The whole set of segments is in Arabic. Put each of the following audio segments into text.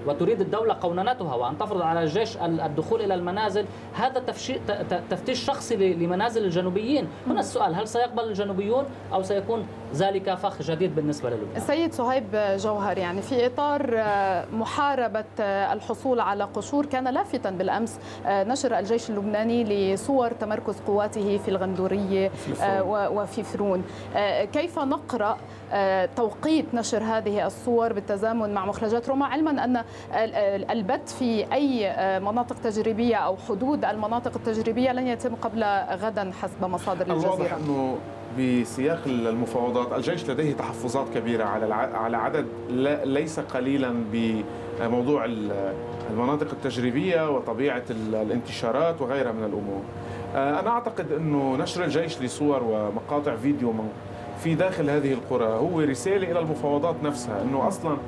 وتريد الدولة قوننتها وأن تفرض على الجيش الدخول إلى المنازل، هذا تفتيش شخصي لمنازل الجنوبيين. هنا السؤال، هل سيقبل الجنوبيون أو سيكون ذلك فخ جديد بالنسبة للبنان؟ السيد صهيب جوهر، يعني في إطار محاربة الحصول على قشور، كان لافتا بالأمس نشر الجيش اللبناني لصور تمركز قواته في الغندورية وفي فرون. كيف نقرأ توقيت نشر هذه الصور بالتزامن مع مخرجات روما، علما أن البت في أي مناطق تجريبية أو حدود المناطق التجريبية لن يتم قبل غدا حسب مصادر الجزيرة؟ الواضح أنه بسياق المفاوضات الجيش لديه تحفظات كبيرة على عدد ليس قليلا بموضوع المناطق التجريبية وطبيعة الانتشارات وغيرها من الأمور. أنا أعتقد أنه نشر الجيش لصور ومقاطع فيديو في داخل هذه القرى هو رسالة إلى المفاوضات نفسها، أنه أصلا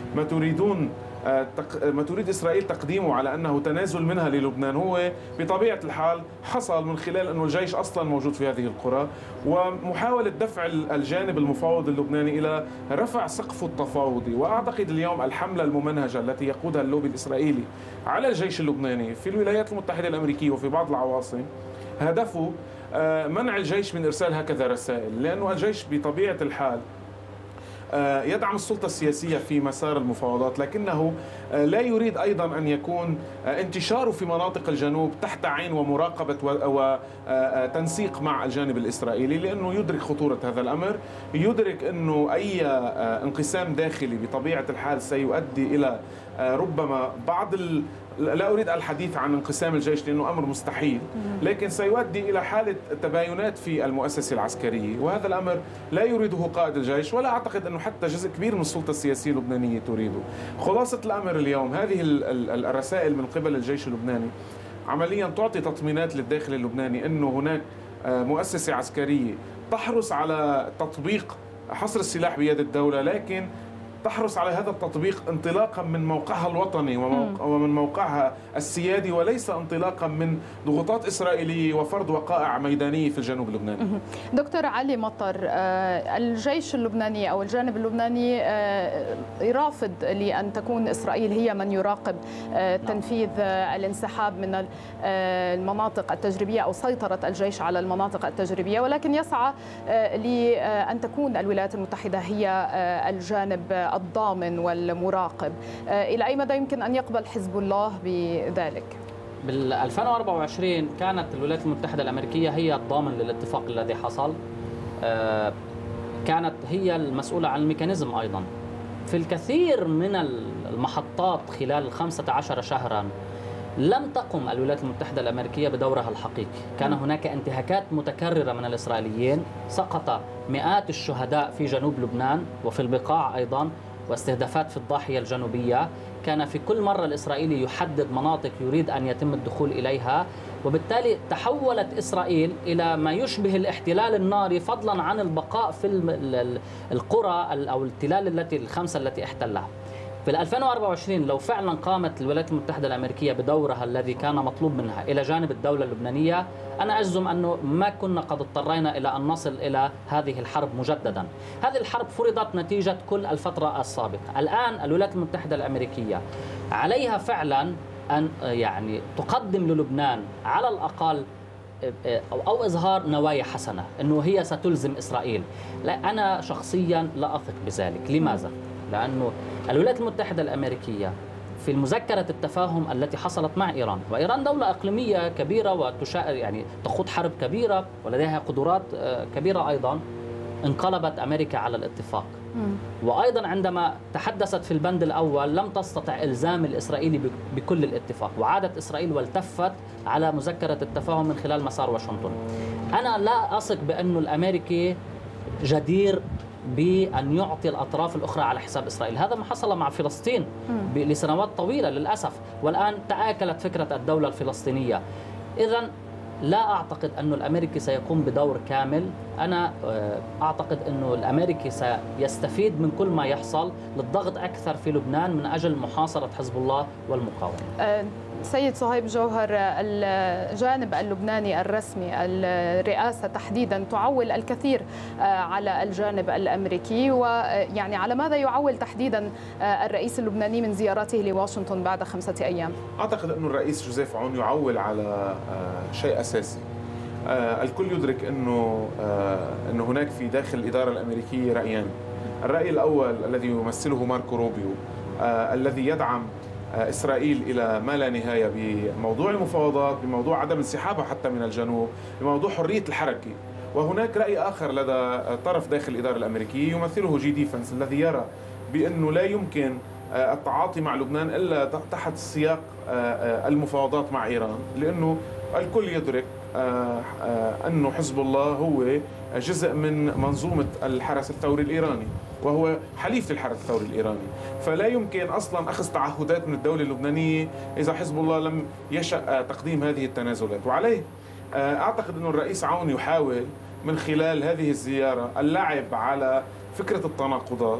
ما تريد إسرائيل تقديمه على أنه تنازل منها للبنان هو بطبيعة الحال حصل من خلال أنه الجيش أصلا موجود في هذه القرى، ومحاولة دفع الجانب المفاوض اللبناني إلى رفع سقفه التفاوضي. وأعتقد اليوم الحملة الممنهجة التي يقودها اللوبي الإسرائيلي على الجيش اللبناني في الولايات المتحدة الأمريكية وفي بعض العواصم هدفه منع الجيش من إرسال هكذا رسائل، لأنه الجيش بطبيعة الحال يدعم السلطة السياسية في مسار المفاوضات، لكنه لا يريد أيضا أن يكون انتشاره في مناطق الجنوب تحت عين ومراقبة وتنسيق مع الجانب الإسرائيلي، لأنه يدرك خطورة هذا الأمر، يدرك أنه أي انقسام داخلي بطبيعة الحال سيؤدي إلى ربما لا أريد الحديث عن انقسام الجيش لأنه أمر مستحيل، لكن سيؤدي إلى حالة تباينات في المؤسسة العسكرية، وهذا الأمر لا يريده قائد الجيش، ولا أعتقد أنه حتى جزء كبير من السلطة السياسية اللبنانية تريده. خلاصة الأمر اليوم هذه الرسائل من قبل الجيش اللبناني عمليا تعطي تطمينات للداخل اللبناني أنه هناك مؤسسة عسكرية تحرص على تطبيق حصر السلاح بيد الدولة، لكن تحرص على هذا التطبيق انطلاقا من موقعها الوطني ومن موقعها السيادي، وليس انطلاقا من ضغوطات إسرائيلية وفرض وقائع ميدانية في الجنوب اللبناني. دكتور علي مطر، الجيش اللبناني أو الجانب اللبناني يرافض لأن تكون إسرائيل هي من يراقب تنفيذ الانسحاب من المناطق التجريبية أو سيطرة الجيش على المناطق التجريبية، ولكن يسعى لأن تكون الولايات المتحدة هي الجانب الضامن والمراقب. إلى أي مدى يمكن أن يقبل حزب الله بذلك؟ بال 2024 كانت الولايات المتحدة الأمريكية هي الضامن للاتفاق الذي حصل، كانت هي المسؤولة عن الميكانيزم أيضا. في الكثير من المحطات خلال 15 شهرا لم تقم الولايات المتحدة الأمريكية بدورها الحقيقي، كان هناك انتهاكات متكررة من الإسرائيليين، سقط مئات الشهداء في جنوب لبنان وفي البقاع أيضا، واستهدافات في الضاحية الجنوبية. كان في كل مرة الإسرائيلي يحدد مناطق يريد أن يتم الدخول إليها، وبالتالي تحولت إسرائيل إلى ما يشبه الاحتلال الناري، فضلا عن البقاء في القرى أو التلال الخمسة التي احتلها. في 2024 لو فعلا قامت الولايات المتحدة الأمريكية بدورها الذي كان مطلوب منها إلى جانب الدولة اللبنانية، أنا أجزم أنه ما كنا قد اضطرينا إلى أن نصل إلى هذه الحرب مجددا. هذه الحرب فرضت نتيجة كل الفترة السابقة. الآن الولايات المتحدة الأمريكية عليها فعلا أن يعني تقدم للبنان على الأقل أو إظهار نوايا حسنة أنه هي ستلزم إسرائيل. لا، أنا شخصيا لا أثق بذلك. لماذا؟ لأنه الولايات المتحدة الأمريكية في المذكرة التفاهم التي حصلت مع إيران، وإيران دولة إقليمية كبيرة يعني تخوض حرب كبيرة ولديها قدرات كبيرة أيضا، انقلبت أمريكا على الاتفاق. وأيضا عندما تحدثت في البند الأول لم تستطع إلزام الإسرائيلي بكل الاتفاق، وعادت إسرائيل والتفت على مذكرة التفاهم من خلال مسار واشنطن. أنا لا أثق بأن الأمريكي جدير بأن يعطي الأطراف الأخرى على حساب إسرائيل. هذا ما حصل مع فلسطين لسنوات طويلة للأسف، والآن تآكلت فكرة الدولة الفلسطينية. إذن لا أعتقد أن الأمريكي سيقوم بدور كامل أنا أعتقد أنه الأمريكي سيستفيد من كل ما يحصل للضغط أكثر في لبنان من أجل محاصرة حزب الله والمقاومة. سيد صهيب جوهر، الجانب اللبناني الرسمي، الرئاسة تحديدا، تعول الكثير على الجانب الأمريكي، ويعني على ماذا يعول تحديدا الرئيس اللبناني من زيارته لواشنطن بعد 5 أيام؟ أعتقد أن الرئيس جوزيف عون يعول على شيء أساسي. الكل يدرك أنه هناك في داخل الإدارة الأمريكية رأيان. الرأي الأول الذي يمثله ماركو روبيو الذي يدعم إسرائيل إلى ما لا نهاية بموضوع المفاوضات، بموضوع عدم انسحابها حتى من الجنوب، بموضوع حرية الحركة. وهناك رأي آخر لدى طرف داخل الإدارة الأمريكية يمثله جي ديفنس الذي يرى بأنه لا يمكن التعاطي مع لبنان إلا تحت سياق المفاوضات مع إيران، لأنه الكل يدرك أنه حزب الله هو جزء من منظومة الحرس الثوري الإيراني، وهو حليف الحرس الثوري الإيراني، فلا يمكن أصلا أخذ تعهدات من الدولة اللبنانية إذا حزب الله لم يشأ تقديم هذه التنازلات. وعليه أعتقد أن الرئيس عون يحاول من خلال هذه الزيارة اللعب على فكرة التناقضات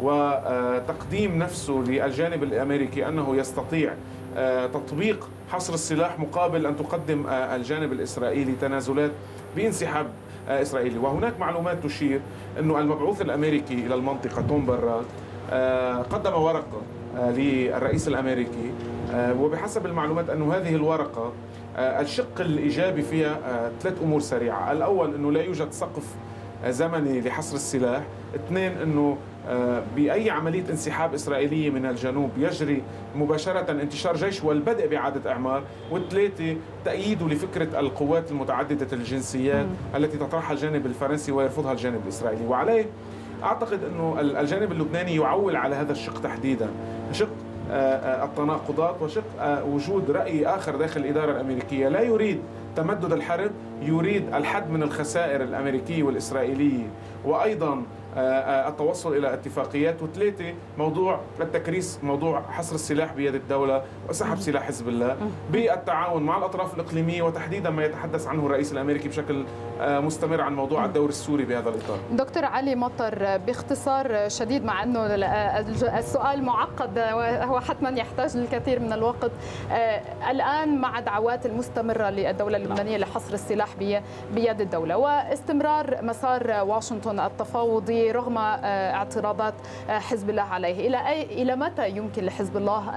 وتقديم نفسه للجانب الأمريكي أنه يستطيع تطبيق حصر السلاح مقابل أن تقدم الجانب الإسرائيلي تنازلات بانسحاب إسرائيلي. وهناك معلومات تشير أنه المبعوث الأمريكي إلى المنطقة توم براد قدم ورقة للرئيس الأمريكي، وبحسب المعلومات أن هذه الورقة الشق الإيجابي فيها 3 أمور سريعة. الأول أنه لا يوجد سقف زمني لحصر السلاح. 2 أنه بأي عملية انسحاب إسرائيلية من الجنوب يجري مباشرة انتشار جيش والبدء بإعادة إعمار. و3 تأييده لفكرة القوات المتعددة الجنسيات التي تطرحها الجانب الفرنسي ويرفضها الجانب الإسرائيلي. وعليه أعتقد أنه الجانب اللبناني يعول على هذا الشق تحديدا، شق التناقضات وشق وجود رأي آخر داخل الإدارة الأمريكية لا يريد تمدد الحرب، يريد الحد من الخسائر الأمريكية والإسرائيلية، وأيضا التوصل إلى اتفاقيات. و3 موضوع التكريس، موضوع حصر السلاح بيد الدولة وسحب سلاح حزب الله بالتعاون مع الأطراف الإقليمية، وتحديدا ما يتحدث عنه الرئيس الأمريكي بشكل مستمر عن موضوع الدور السوري بهذا الإطار. دكتور علي مطر، باختصار شديد مع أنه السؤال معقد وهو حتما يحتاج للكثير من الوقت، الآن مع دعوات المستمرة للدولة اللبنانية لحصر السلاح بيد الدولة واستمرار مسار واشنطن التفاوضي رغم اعتراضات حزب الله عليه، إلى متى يمكن لحزب الله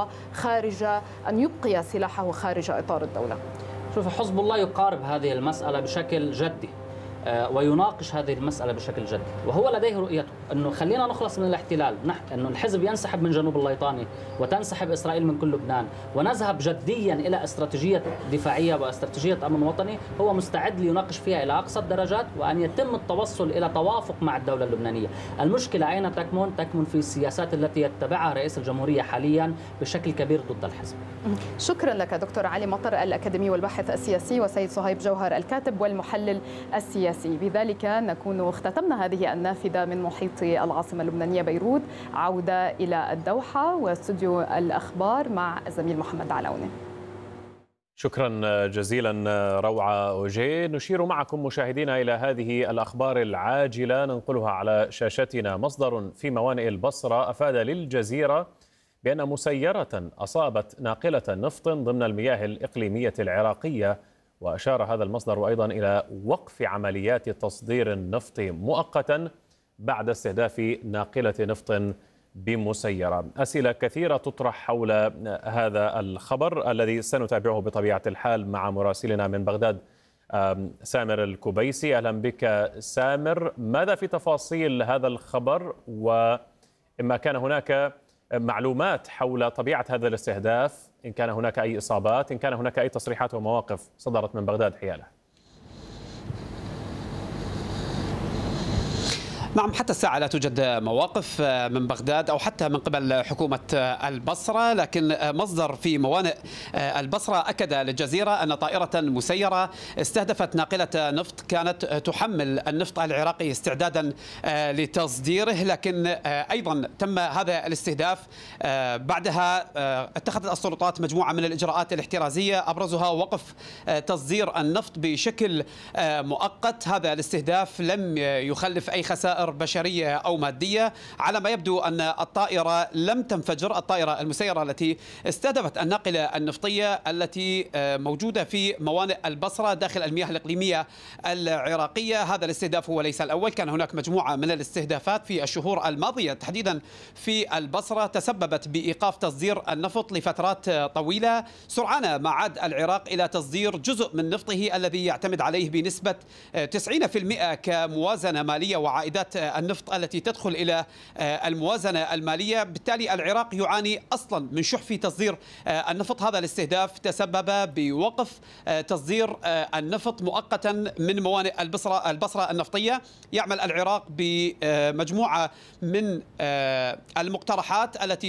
أن يبقي سلاحه خارج إطار الدولة؟ شوف، حزب الله يقارب هذه المسألة بشكل جدي ويناقش هذه المسألة بشكل جدي، وهو لديه رؤيته أنه خلينا نخلص من الاحتلال، أنه الحزب ينسحب من جنوب الليطاني وتنسحب إسرائيل من كل لبنان ونذهب جديا إلى استراتيجية دفاعية واستراتيجية أمن وطني، هو مستعد ليناقش فيها إلى أقصى الدرجات وأن يتم التوصل إلى توافق مع الدولة اللبنانية. المشكلة أين تكمن؟ تكمن في السياسات التي يتبعها رئيس الجمهورية حاليا بشكل كبير ضد الحزب. شكرا لك دكتور علي مطر الأكاديمي والباحث السياسي، وسيد صهيب جوهر الكاتب والمحلل السياسي. بذلك نكون اختتمنا هذه النافذة من محيط العاصمة اللبنانية بيروت. عودة إلى الدوحة واستوديو الأخبار مع الزميل محمد علوني. شكرا جزيلا روعة أوجي. نشير معكم مشاهدينا إلى هذه الأخبار العاجلة ننقلها على شاشتنا. مصدر في موانئ البصرة أفاد للجزيرة بأن مسيرة أصابت ناقلة نفط ضمن المياه الإقليمية العراقية، وأشار هذا المصدر أيضا إلى وقف عمليات تصدير النفط مؤقتا بعد استهداف ناقلة نفط بمسيرة. أسئلة كثيرة تطرح حول هذا الخبر الذي سنتابعه بطبيعة الحال مع مراسلنا من بغداد سامر الكبيسي. أهلا بك سامر، ماذا في تفاصيل هذا الخبر، وإما كان هناك معلومات حول طبيعة هذا الاستهداف، إن كان هناك أي إصابات، إن كان هناك أي تصريحات ومواقف صدرت من بغداد حياله؟ نعم، حتى الساعة لا توجد مواقف من بغداد أو حتى من قبل حكومة البصرة، لكن مصدر في موانئ البصرة أكد للجزيرة أن طائرة مسيرة استهدفت ناقلة نفط كانت تحمل النفط العراقي استعدادا لتصديره، لكن أيضا تم هذا الاستهداف. بعدها اتخذت السلطات مجموعة من الإجراءات الاحترازية، أبرزها وقف تصدير النفط بشكل مؤقت. هذا الاستهداف لم يخلف أي خسائر بشرية أو مادية. على ما يبدو أن الطائرة لم تنفجر، الطائرة المسيرة التي استهدفت الناقلة النفطية التي موجودة في موانئ البصرة داخل المياه الإقليمية العراقية. هذا الاستهداف هو ليس الأول، كان هناك مجموعة من الاستهدافات في الشهور الماضية تحديدا في البصرة تسببت بإيقاف تصدير النفط لفترات طويلة. سرعان ما عاد العراق إلى تصدير جزء من نفطه الذي يعتمد عليه بنسبة 90% كموازنة مالية وعائدات النفط التي تدخل إلى الموازنة المالية. بالتالي العراق يعاني أصلا من شح في تصدير النفط. هذا الاستهداف تسبب بوقف تصدير النفط مؤقتا من موانئ البصرة النفطية. يعمل العراق بمجموعة من المقترحات التي